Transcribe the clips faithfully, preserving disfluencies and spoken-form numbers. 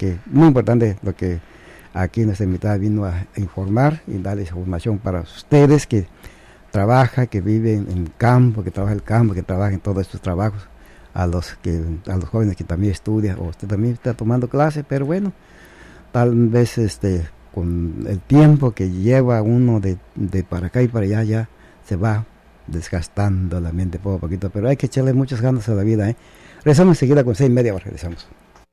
que muy importante lo que aquí nuestra invitada vino a informar y darles información para ustedes que trabaja, que viven en campo, que trabaja en el campo, que trabaja en todos estos trabajos, a los que a los jóvenes que también estudian, o usted también está tomando clases, pero bueno, tal vez este con el tiempo que lleva uno de, de para acá y para allá ya se va desgastando la mente poco a poquito, pero hay que echarle muchas ganas a la vida, ¿eh? Regresamos enseguida con seis y media, ahora regresamos.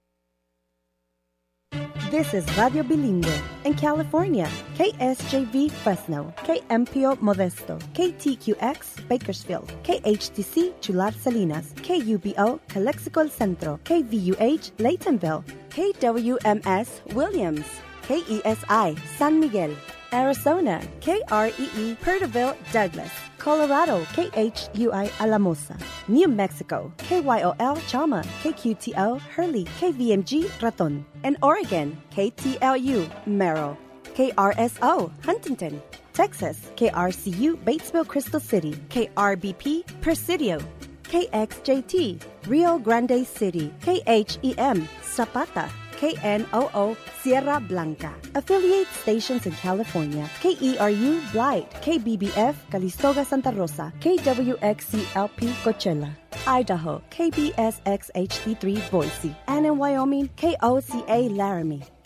This is Radio Bilingüe in California, K S J V Fresno, K M P O Modesto, K T Q X Bakersfield, K H T C Chular Salinas, K U B O Calexico El Centro, K V U H Laytonville, K W M S Williams, K E S I San Miguel, Arizona, K R E E Perterville Douglas, Colorado, K H U I Alamosa, New Mexico, K Y O L Chama, K Q T O Hurley, K V M G Raton, and Oregon, K T L U Merrill, K R S O Huntington, Texas, K R C U Batesville Crystal City, K R B P Presidio, K X J T Rio Grande City, K H E M Zapata, K N O O Sierra Blanca. Affiliate stations in California, K E R U Blight, K B B F Calistoga Santa Rosa, K W X C L P Coachella, Idaho, K B S X H D three Boise, and in Wyoming, K O C A Laramie.